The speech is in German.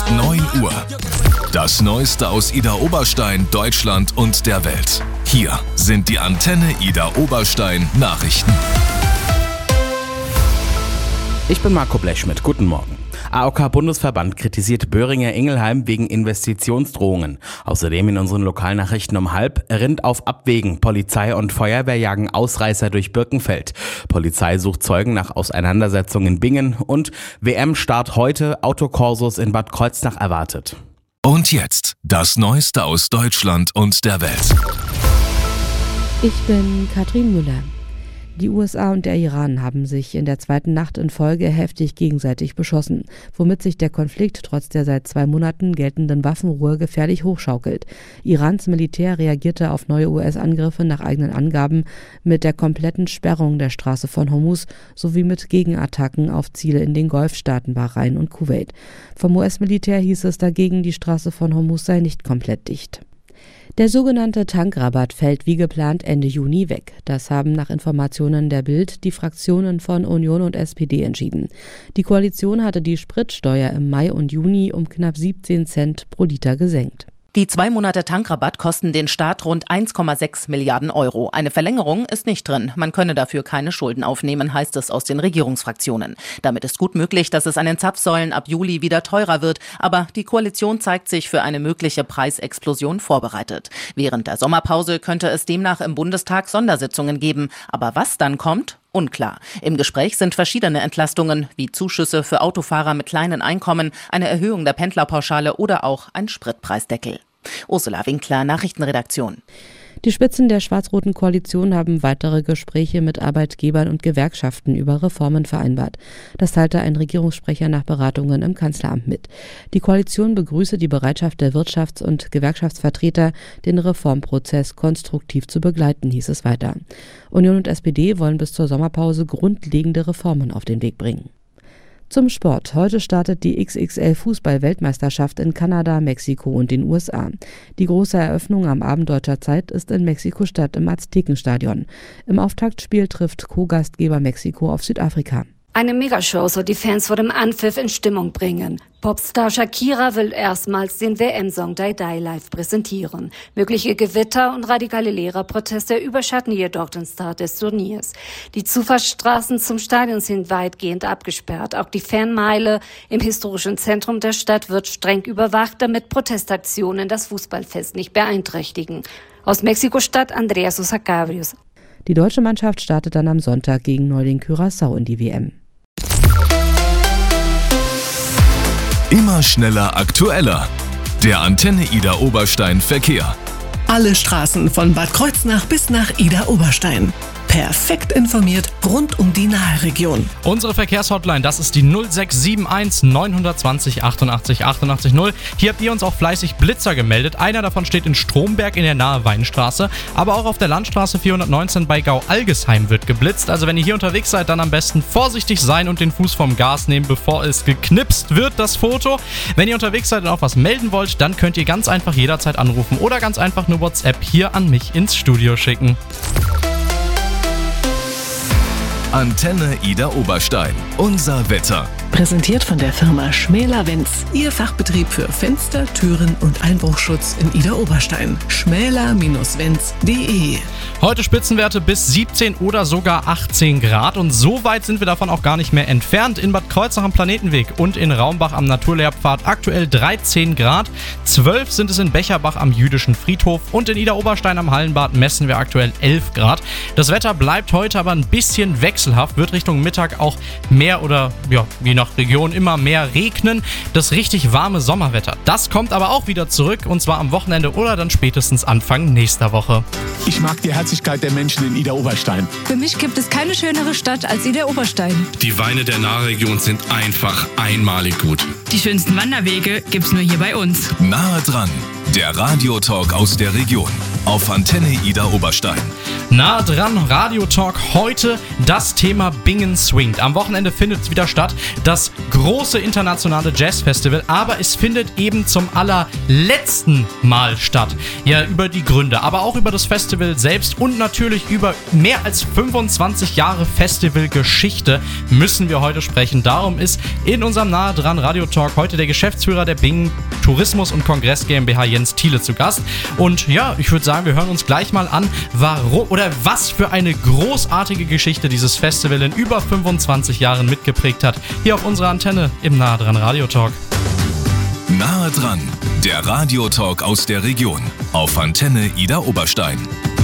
9 Uhr. Das Neueste aus Idar-Oberstein, Deutschland und der Welt. Hier sind die Antenne Idar-Oberstein Nachrichten. Ich bin Marco Blechschmidt. Guten Morgen. AOK-Bundesverband kritisiert Böhringer-Ingelheim wegen Investitionsdrohungen. Außerdem in unseren Lokalnachrichten um 12:30 Rind auf Abwägen. Polizei und Feuerwehr jagen Ausreißer durch Birkenfeld. Polizei sucht Zeugen nach Auseinandersetzungen in Bingen. Und WM-Start heute, Autokorsos in Bad Kreuznach erwartet. Und jetzt das Neueste aus Deutschland und der Welt. Ich bin Katrin Müller. Die USA und der Iran haben sich in der zweiten Nacht in Folge heftig gegenseitig beschossen, womit sich der Konflikt trotz der seit 2 Monaten geltenden Waffenruhe gefährlich hochschaukelt. Irans Militär reagierte auf neue US-Angriffe nach eigenen Angaben mit der kompletten Sperrung der Straße von Hormuz sowie mit Gegenattacken auf Ziele in den Golfstaaten Bahrain und Kuwait. Vom US-Militär hieß es dagegen, die Straße von Hormuz sei nicht komplett dicht. Der sogenannte Tankrabatt fällt wie geplant Ende Juni weg. Das haben nach Informationen der Bild die Fraktionen von Union und SPD entschieden. Die Koalition hatte die Spritsteuer im Mai und Juni um knapp 17 Cent pro Liter gesenkt. Die 2 Monate Tankrabatt kosten den Staat rund 1,6 Milliarden Euro. Eine Verlängerung ist nicht drin. Man könne dafür keine Schulden aufnehmen, heißt es aus den Regierungsfraktionen. Damit ist gut möglich, dass es an den Zapfsäulen ab Juli wieder teurer wird. Aber die Koalition zeigt sich für eine mögliche Preisexplosion vorbereitet. Während der Sommerpause könnte es demnach im Bundestag Sondersitzungen geben. Aber was dann kommt? Unklar. Im Gespräch sind verschiedene Entlastungen, wie Zuschüsse für Autofahrer mit kleinen Einkommen, eine Erhöhung der Pendlerpauschale oder auch ein Spritpreisdeckel. Ursula Winkler, Nachrichtenredaktion. Die Spitzen der schwarz-roten Koalition haben weitere Gespräche mit Arbeitgebern und Gewerkschaften über Reformen vereinbart. Das teilte ein Regierungssprecher nach Beratungen im Kanzleramt mit. Die Koalition begrüße die Bereitschaft der Wirtschafts- und Gewerkschaftsvertreter, den Reformprozess konstruktiv zu begleiten, hieß es weiter. Union und SPD wollen bis zur Sommerpause grundlegende Reformen auf den Weg bringen. Zum Sport. Heute startet die XXL-Fußball-Weltmeisterschaft in Kanada, Mexiko und den USA. Die große Eröffnung am Abend deutscher Zeit ist in Mexiko-Stadt im Aztekenstadion. Im Auftaktspiel trifft Co-Gastgeber Mexiko auf Südafrika. Eine Megashow soll die Fans vor dem Anpfiff in Stimmung bringen. Popstar Shakira will erstmals den WM-Song Die Die live präsentieren. Mögliche Gewitter und radikale Lehrerproteste überschatten jedoch den Start des Turniers. Die Zufahrtsstraßen zum Stadion sind weitgehend abgesperrt. Auch die Fanmeile im historischen Zentrum der Stadt wird streng überwacht, damit Protestaktionen das Fußballfest nicht beeinträchtigen. Aus Mexiko-Stadt Andreas Osacabrius. Die deutsche Mannschaft startet dann am Sonntag gegen Neuling Curaçao in die WM. Immer schneller, aktueller. Der Antenne Idar-Oberstein Verkehr. Alle Straßen von Bad Kreuznach bis nach Idar-Oberstein. Perfekt informiert rund um die Nahe-Region. Unsere Verkehrshotline, das ist die 0671 920 88 88 0. Hier habt ihr uns auch fleißig Blitzer gemeldet. Einer davon steht in Stromberg in der nahe Weinstraße. Aber auch auf der Landstraße 419 bei Gau-Algesheim wird geblitzt. Also wenn ihr hier unterwegs seid, dann am besten vorsichtig sein und den Fuß vom Gas nehmen, bevor es geknipst wird, das Foto. Wenn ihr unterwegs seid und auch was melden wollt, dann könnt ihr ganz einfach jederzeit anrufen oder ganz einfach eine WhatsApp hier an mich ins Studio schicken. Antenne Idar-Oberstein. Unser Wetter. Präsentiert von der Firma Schmäler-Wenz. Ihr Fachbetrieb für Fenster, Türen und Einbruchschutz in Idar-Oberstein. schmäler-wenz.de. Heute Spitzenwerte bis 17 oder sogar 18 Grad und so weit sind wir davon auch gar nicht mehr entfernt. In Bad Kreuznach am Planetenweg und in Raumbach am Naturlehrpfad aktuell 13 Grad. 12 sind es in Becherbach am Jüdischen Friedhof und in Idar-Oberstein am Hallenbad messen wir aktuell 11 Grad. Das Wetter bleibt heute aber ein bisschen wechselhaft, wird Richtung Mittag auch mehr oder je nach Region immer mehr regnen. Das richtig warme Sommerwetter, das kommt aber auch wieder zurück und zwar am Wochenende oder dann spätestens Anfang nächster Woche. Ich mag die Herzlichkeit der Menschen in Idar-Oberstein. Für mich gibt es keine schönere Stadt als Idar-Oberstein. Die Weine der Nahregion sind einfach einmalig gut. Die schönsten Wanderwege gibt's nur hier bei uns. Nahe dran, der Radiotalk aus der Region. auf Antenne Ida Oberstein. Nah dran, Radio Talk heute, das Thema Bingen Swingt. Am Wochenende findet es wieder statt, das große internationale Jazzfestival, aber es findet eben zum allerletzten Mal statt. Ja, über die Gründe, aber auch über das Festival selbst und natürlich über mehr als 25 Jahre Festivalgeschichte müssen wir heute sprechen. Darum ist in unserem Nah dran Radio Talk heute der Geschäftsführer der Bingen Tourismus und Kongress GmbH Jens Thiele zu Gast. Und ja, ich würde sagen, wir hören uns gleich mal an, warum oder was für eine großartige Geschichte dieses Festival in über 25 Jahren mitgeprägt hat. Hier auf unserer Antenne im Nah dran Radio Talk. Nahe dran, der Radio Talk aus der Region auf Antenne Ida Oberstein.